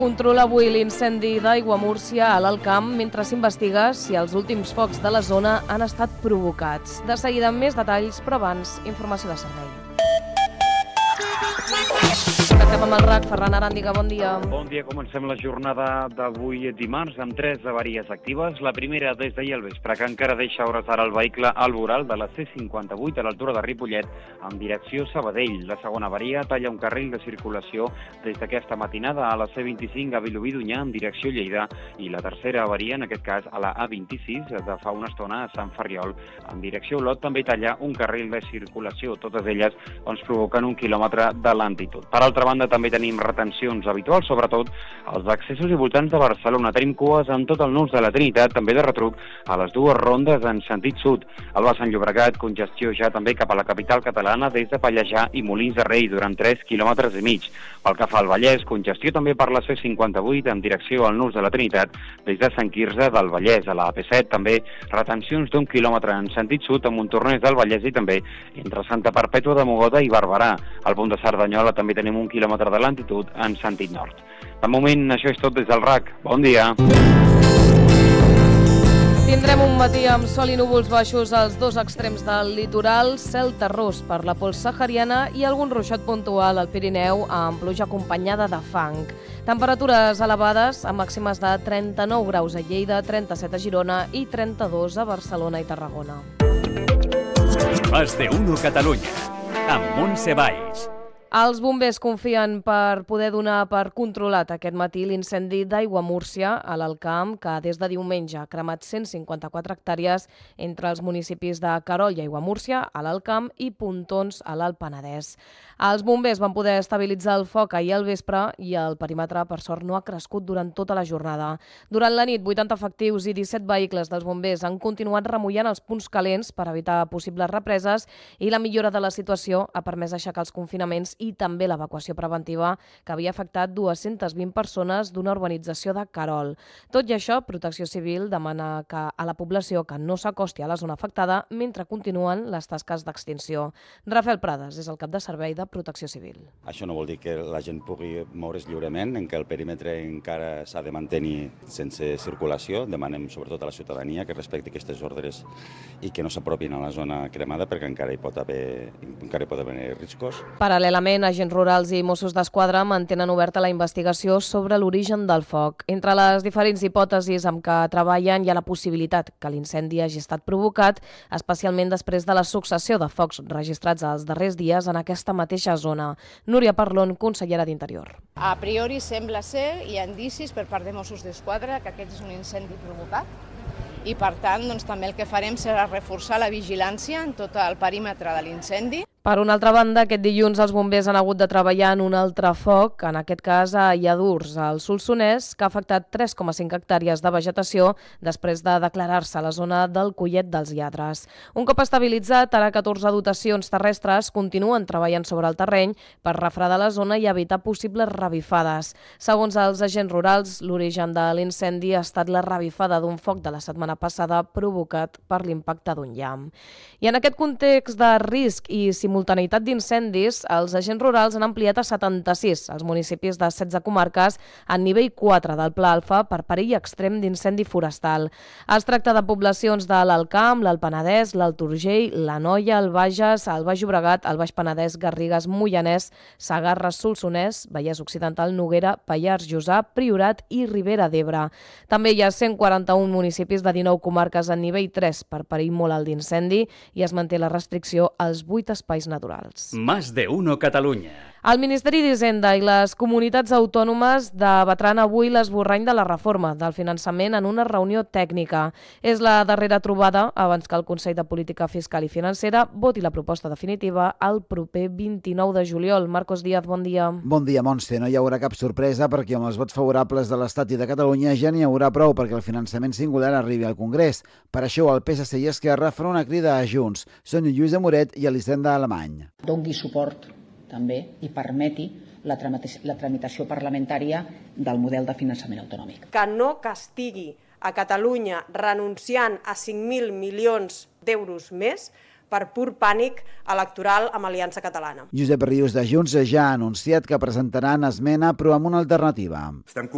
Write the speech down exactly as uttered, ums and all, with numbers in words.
Controla avui l'incendi d'aigua a Múrcia a l'Alt Camp mentre s'investiga si els últims focs de la zona han estat provocats. De seguida amb més detalls, però abans, informació de servei. Connectem amb el R A C. Ferran Aràndiga, bon dia. Bon dia. Comencem la jornada d'avui dimarts amb tres avaries actives. La primera des d'ahir al vespre, que encara deixa hores ara el vehicle al voral de la C cinquanta-vuit a l'altura de Ripollet en direcció Sabadell. La segona avaria talla un carril de circulació des d'aquesta matinada a la C vint-i-cinc a Vilobí d'Onyar en direcció Lleida i la tercera avaria, en aquest cas a la A vint-i-sis de fa una estona a Sant Ferriol en direcció Olot, també talla un carril de circulació. Totes elles ens provoquen un quilòmetre de lentitud. Per altra banda, també tenim retencions habituals, sobretot als accessos i voltants de Barcelona. Tenim cues en tot el nus de la Trinitat, també de retruc a les dues rondes en sentit sud. Al Baix Sant Llobregat, congestió ja també cap a la capital catalana des de Pallejà i Molins de Rei durant tres quilòmetres i mig. Pel que fa al Vallès, congestió també per la C cinquanta-vuit en direcció al nus de la Trinitat des de Sant Quirze del Vallès. A la A P set també retencions d'un quilòmetre en sentit sud a Montornès del Vallès i també entre Santa Perpètua de Mogoda i Barberà. Al punt de Cerdanyola també tenim un quilòmetre de lentitud en sentit nord. De moment, això és tot des del R A C. Bon dia. Tindrem un matí amb sol i núvols baixos als dos extrems del litoral, cel terrós per la pols sahariana i algun ruixat puntual al Pirineu amb pluja acompanyada de fang. Temperatures elevades amb màximes de trenta-nou graus a Lleida, trenta-set a Girona i trenta-dos a Barcelona i Tarragona. Más de uno Catalunya, amb Montse Valls. Els bombers confien per poder donar per controlat aquest matí l'incendi d'aigua a Múrcia, a l'Alt Camp, que des de diumenge ha cremat cent cinquanta-quatre hectàrees entre els municipis de Querol i Aiguamúrcia, a l'Alt Camp, i Pontons, a l'Alt Penedès. Els bombers van poder estabilitzar el foc ahir al vespre i el perímetre, per sort, no ha crescut durant tota la jornada. Durant la nit, vuitanta efectius i disset vehicles dels bombers han continuat remullant els punts calents per evitar possibles represes i la millora de la situació ha permès aixecar els confinaments i també l'evacuació preventiva que havia afectat dues-centes vint persones d'una urbanització de Querol. Tot i això, Protecció Civil demana que a la població que no s'acosti a la zona afectada mentre continuen les tasques d'extinció. Rafael Prades és el cap de servei de Protecció Civil. Això no vol dir que la gent pugui moure's lliurement, en què el perímetre encara s'ha de mantenir sense circulació. Demanem sobretot a la ciutadania que respecti aquestes ordres i que no s'apropin a la zona cremada perquè encara hi pot haver, encara hi pot haver riscos. Paral·lelament, agents rurals i Mossos d'Esquadra mantenen oberta la investigació sobre l'origen del foc. Entre les diferents hipòtesis amb què treballen hi ha la possibilitat que l'incendi hagi estat provocat, especialment després de la successió de focs registrats els darrers dies en aquesta mateixa zona. Núria Parlon, consellera d'Interior. A priori sembla ser, hi ha indicis per part de Mossos d'Esquadra que aquest és un incendi provocat i per tant doncs, també el que farem serà reforçar la vigilància en tot el perímetre de l'incendi. Per una altra banda, aquest dilluns els bombers han hagut de treballar en un altre foc, en aquest cas a Lladurs, al Solsonès, que ha afectat tres coma cinc hectàrees de vegetació després de declarar-se a la zona del Collet dels Lladres. Un cop estabilitzat, ara catorze dotacions terrestres continuen treballant sobre el terreny per refredar la zona i evitar possibles revifades. Segons els agents rurals, l'origen de l'incendi ha estat la revifada d'un foc de la setmana passada provocat per l'impacte d'un llamp. I en aquest context de risc i simultaneïtat d'incendis, els agents rurals han ampliat a setanta-sis els municipis de setze comarques en nivell quatre del Pla Alfa per perill extrem d'incendi forestal. Es tracta de poblacions de l'Alt Camp, l'Alt Penedès, l'Alt Urgell, l'Anoia, el Bages, el Baix Llobregat, el Baix Penedès, Garrigues, Moianès, Segarra, Solsonès, Vallès Occidental, Noguera, Pallars Jussà, Priorat i Ribera d'Ebre. També hi ha cent quaranta-un municipis de dinou comarques en nivell tres per perill molt alt d'incendi i es manté la restricció als vuit espais naturals. Más de uno Catalunya. El Ministeri d'Hisenda i les comunitats autònomes debatran avui l'esborrany de la reforma del finançament en una reunió tècnica. És la darrera trobada abans que el Consell de Política Fiscal i Financera voti la proposta definitiva el proper vint-i-nou de juliol. Marcos Díaz, bon dia. Bon dia, Montse. No hi haurà cap sorpresa perquè amb els vots favorables de l'Estat i de Catalunya ja n'hi haurà prou perquè el finançament singular arribi al Congrés. Per això el P S C i Esquerra faran una crida a Junts. Són Lluïsa Moret i Elisenda Alemany. Dongui suport també i permeti la tramitació parlamentària del model de finançament autonòmic. Que no castigui a Catalunya renunciant a cinc mil milions d'euros més per pur pànic electoral amb Aliança Catalana. Josep Rius de Junts ja ha anunciat que presentaran esmena però amb una alternativa. Estem